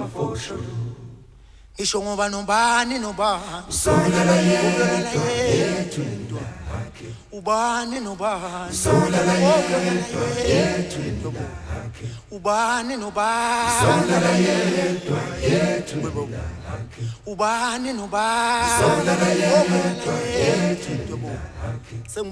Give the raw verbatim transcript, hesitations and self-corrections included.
Isho ngoba nobani nobani Solala yedwa yethu indwa ubani nobani Solala yedwa yethu indwa ubani nobani Solala yedwa yethu ubani nobani Solala yedwa yethu indwa